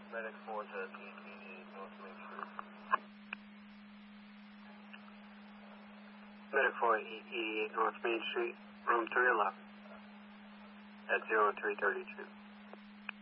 Medic 4 to PT North Main Street. Medic 4, E88 North Main Street, room 311 at 0332.